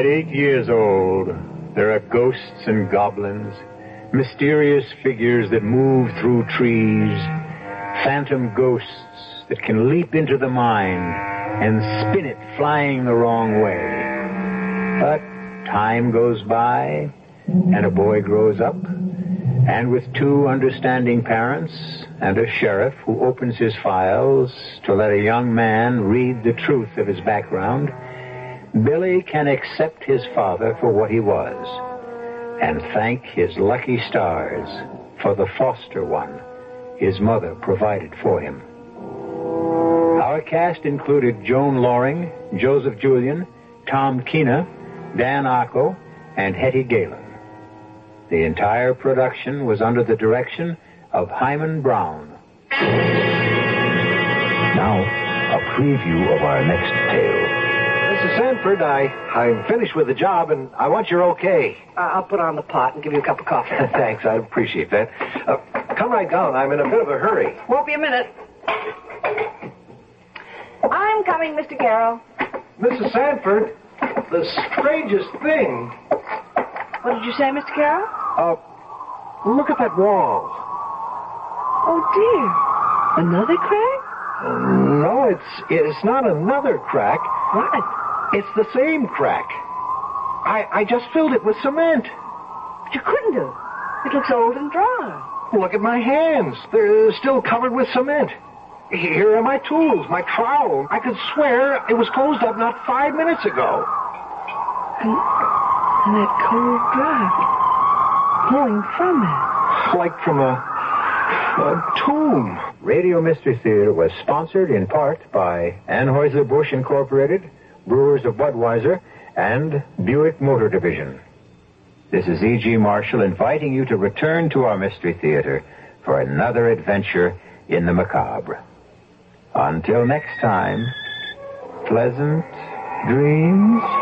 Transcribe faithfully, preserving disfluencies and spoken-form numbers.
eight years old, there are ghosts and goblins, mysterious figures that move through trees, phantom ghosts that can leap into the mind and spin it flying the wrong way. But time goes by, and a boy grows up, and with two understanding parents and a sheriff who opens his files to let a young man read the truth of his background, Billy can accept his father for what he was and thank his lucky stars for the foster one his mother provided for him. Our cast included Joan Loring, Joseph Julian, Tom Keena, Dan Acco, and Hetty Galen. The entire production was under the direction of Hyman Brown. Now, a preview of our next tale. Missus Sanford, I, I'm finished with the job, and I want your okay. Uh, I'll put on the pot and give you a cup of coffee. Thanks, I appreciate that. Uh, come right down. I'm in a bit of a hurry. Won't be a minute. I'm coming, Mister Carroll. Missus Sanford, the strangest thing. What did you say, Mister Carroll? Uh, look at that wall. Oh, dear. Another crack? Uh, no, it's it's not another crack. What? It's the same crack. I I just filled it with cement. But you couldn't have. It looks old and dry. Look at my hands. They're still covered with cement. Here are my tools, my trowel. I could swear it was closed up not five minutes ago. And, and that cold draught flowing from it. Like from a, a tomb. Radio Mystery Theater was sponsored in part by Anheuser-Busch Incorporated, Brewers of Budweiser, and Buick Motor Division. This is E G. Marshall inviting you to return to our Mystery Theater for another adventure in the macabre. Until next time, pleasant dreams.